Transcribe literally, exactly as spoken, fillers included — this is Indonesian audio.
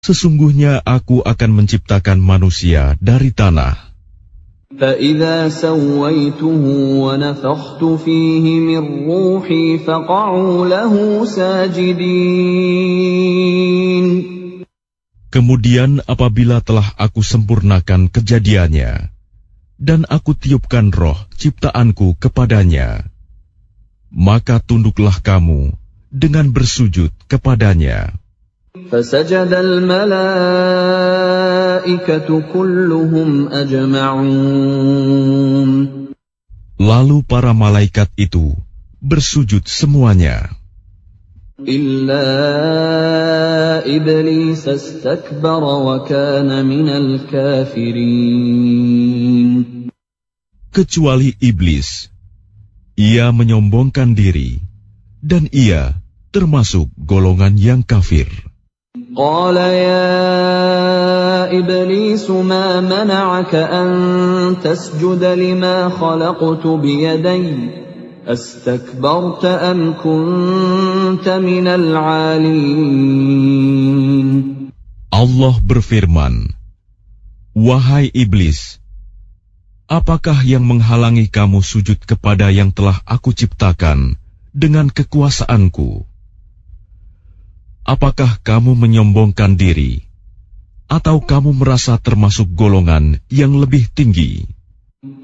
Sesungguhnya aku akan menciptakan manusia dari tanah. فَإِذَا سَوَّيْتُهُ وَنَفَخْتُ فِيهِ مِنْ رُوحِي فَقَعُوا لَهُ سَاجِدِينَ. Kemudian apabila telah aku sempurnakan kejadiannya, dan aku tiupkan roh ciptaanku kepadanya, maka tunduklah kamu dengan bersujud kepadanya. فَسَجَدَ الْمَلَائِكَةُ كُلُّهُمْ أَجْمَعُونَ. Lalu para malaikat itu bersujud semuanya. إِلَّا إِبْلِيسَ اسْتَكْبَرَ وَكَانَ مِنَ الْكَافِرِينَ. Kecuali iblis, ia menyombongkan diri, dan ia termasuk golongan yang kafir. قال يا إبليس ما منعك أن تسجد لما خلقت بيدي أستكبرت أم كنت من العالين. Allah berfirman, wahai iblis, apakah yang menghalangi kamu sujud kepada yang telah aku ciptakan dengan kekuasaanku? Apakah kamu menyombongkan diri, atau kamu merasa termasuk golongan yang lebih tinggi?